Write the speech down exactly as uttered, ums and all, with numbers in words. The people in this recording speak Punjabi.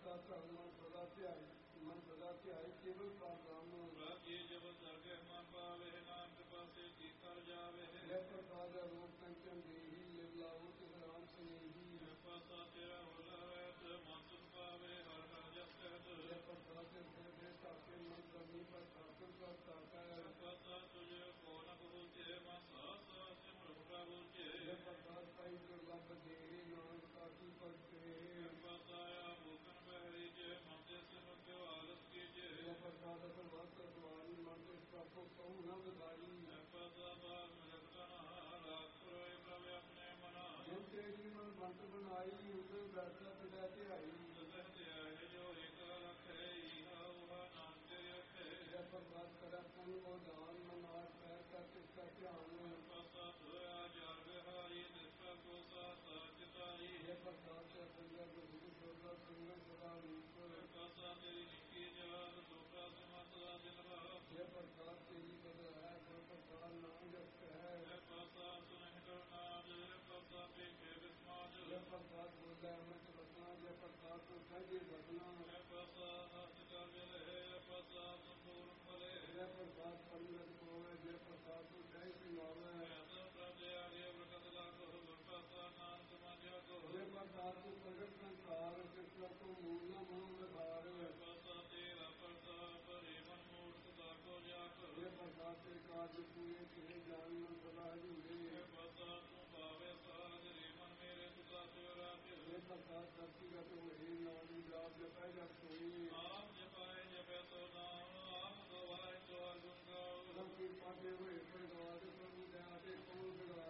ਕਰਤਾ ਧਰਮ ਮਨ ਸਦਾ ਧਿਆਈ ਮਨ ਸਦਾ ਧਿਆਈ ਕੇਵਲ ਪਰ ਰਾਮ ਰਾਜੀ ਜਬ ਸਰਗੇ ਮਨ ਪਾਵੇ ਨਾਨਕ ਪਾਸੇ ਕੀ ਕਰ ਜਾਵੇ ਜੈ ਪ੍ਰਸਾਦ ਰੂਪ ਕੰਚਨ ਦੇਹੀ ਲਿਵ ਲਾਉ ਤਿਸ ਰਾਮ ਸਨੇਹੀ ਜੈ ਪਾਸਾ ਤੇਰਾ ਹੋਲਾ ਰਹਿਤ ਮਨ ਸੁਖ ਪਾਵੇ ਹਰ ਹਰ ਜਸ ਕਹਿਤ ਜੈ ਪ੍ਰਸਾਦ ਸਿਰ ਦੇ ਧਾਕੇ ਮਨ ਕਰਨੀ ਪਰ ਠਾਕੁਰ ਕਾ ਤਾਕਾ ਜੈ ਪਾਸਾ ਤੁਝੇ ਕੋ ਨ ਬੋਚੇ ਮਨ ਸਾਸ ਸਿਮਰ ਪ੍ਰਭੂ ਜੈ ਚੇ ਪ੍ਰਸਾਦ ਪਾਈ ਦੁਰਲਭ ਦੇਹੀ ਨਾਨਕ ਕਾਸੀ ਪਰਤੇ ਜੈ ਪਾਸਾ ਆ ਭੂਖਨ ਬਹਿਰੀ ਜੇ ਮਨ ਦੇ ਸਿਮਰ ਕੇ ਆਲਸ ਕੀਜੇ ਜੈ ਪ੍ਰਸਾਦ ਸਰਵਤ ਸਵਾਰੀ ਮਨ ਦੇ ਪ੍ਰਭੂ ਕਉ ਨ ਵਿਦਾਈ ਜੈ ਪਾਸਾ ਬਾਰ ਮਿਲਤ ਕਨਾ ਰਾਤ ਪੁਰੇ ਪ੍ਰਭ ਆਪਣੇ ਮਨਾ ਜਿਨ ਤੇਰੀ ਮਨ ਬੰਤ ਬਣਾਈ ਉਸ ਬੈਠਾ ਪਿਤਾ ਧਿਆਈ ਸਤਿ ਧਿਆਏ ਜੋ ਏਕ ਰਖੇ ਈਹਾ ਉਹਾ ਨਾਮ ਤੇ ਰਖੇ ਜੈ ਪ੍ਰਸਾਦ ਕਰ ਪੁਨ ਕੋ ਦਾਨ ਮਨਾਰ ਪੈ ਕਰ ਤਿਸ ਕਾ ਧਿਆਨ ਪਾਸਾ ਧੋਇਆ ਜਲ ਵਿਹਾਰੀ ਨਿਸਾ ਕੋ ਸਾਸਾ ਚਿਤਾਈ ਜੈ ਪ੍ਰਸਾਦ ਸੇ ਸੰਗਤ ਗੁਰੂ ਸੋਲਾ ਸੰਗਤ ਸਦਾ ਰੂਪ ਪਾਸਾ ਤੇਰੀ ਨਿੱਕੀ ਜਾਨ ਦੋਖਾ ਸਮਸਲਾ ਦਿਨ ਰਾਤ ਜੈ ਪ੍ਰਸਾਦ ਤੇਰੀ ਕਦਰ ਹੈ ਜੋ ਪ੍ਰਸਾਦ ਨਾਮ ਜਸ ਹੈ ਜੈ ਪਾਸਾ ਸੁਨਹਿ ਕਰਨਾਜ ਜੈ ਪਾਸਾ ਪੇਖੇ ਵਿਸਮਾਜ ਜੈ ਪ੍ਰਸਾਦ ਬੋਲੇ ਅਮਰਤ ਬਸਨਾ ਜੈ ਪ੍ਰਸਾਦ ਤੋਂ ਸਹਿਜੇ ਬਸਨਾ ਜੈ ਪਾਸਾ ਹੱਥ ਕਰ ਜਲੇ ਜੈ ਪਾਸਾ ਸੰਤੂਰ ਫਲੇ ਜੈ ਪ੍ਰਸਾਦ ਪਰਿਮਤ ਕੋਵੇ ਜੈ ਪ੍ਰਸਾਦ ਤੋਂ ਸਹਿਜ ਸਿਮਾਵੇ ਜੈ ਸੋ ਪ੍ਰਭੇ ਆਗੇ ਬਰਕਤ ਲਾਗੋ ਗੁਰ ਪਾਸਾ ਨਾਨਕ ਮਾਝਾ ਕੋ ਜੈ ਪ੍ਰਸਾਦ ਤੋਂ ਪ੍ਰਗਟ ਸੰਸਾਰ ਸਿਸਲਾ ਤੋਂ ਮੂਲ ਨ ਮੂਲ ਵਿਧਾਰ ਜੈ ਪਾਸਾ ਤੇਰਾ ਪ੍ਰਤਾਪ ਰੇ ਮਨ ਮੂਰਖ ਦਾ ਕੋ ਜਾਪ ਜੈ ਪ੍ਰਸਾਦ ਤੇ ਕਾਜ ਪੂਰੇ ਕਿਰੇ ਜਾਨ ਮਨ